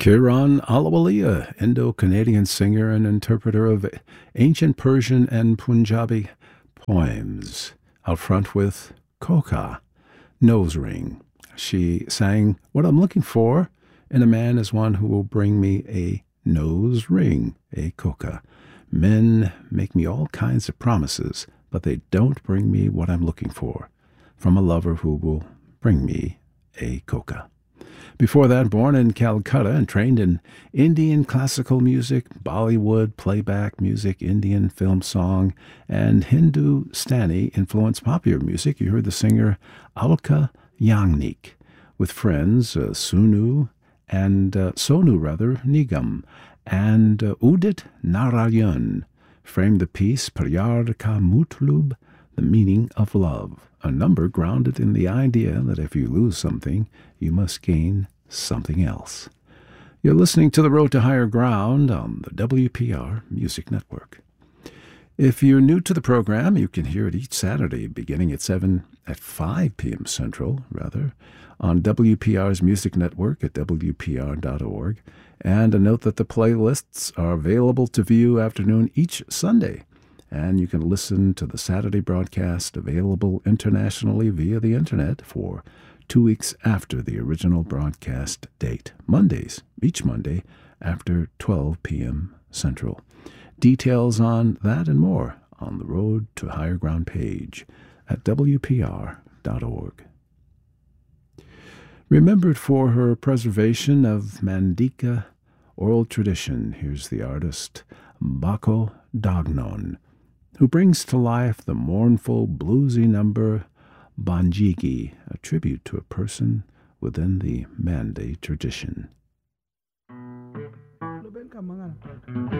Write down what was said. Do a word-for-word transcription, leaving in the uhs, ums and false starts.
Kiran Ahluwalia, Indo-Canadian singer and interpreter of ancient Persian and Punjabi poems, out front with Koka, Nose Ring. She sang, "What I'm looking for in a man is one who will bring me a nose ring, a Koka. Men make me all kinds of promises, but they don't bring me what I'm looking for, from a lover who will bring me a Koka." Before that, born in Calcutta and trained in Indian classical music, Bollywood, playback music, Indian film song, and Hindustani-influenced popular music, you heard the singer Alka Yagnik with friends uh, Sunu and uh, Sonu rather Nigam and uh, Udit Narayan framed the piece Pyar Ka Matlab, the meaning of love, a number grounded in the idea that if you lose something, you must gain something else. You're listening to The Road to Higher Ground on the W P R Music Network. If you're new to the program, you can hear it each Saturday, beginning at seven, at five p.m. Central, rather, on W P R's Music Network at W P R dot org. And a note that the playlists are available to view afternoon each Sunday. And you can listen to the Saturday broadcast available internationally via the Internet for two weeks after the original broadcast date, Mondays, each Monday after twelve p.m. Central. Details on that and more on the Road to Higher Ground page at W P R dot org. Remembered for her preservation of Mandika oral tradition, here's the artist Bako Dagnon, who brings to life the mournful, bluesy number Banjigi, a tribute to a person within the Mande tradition.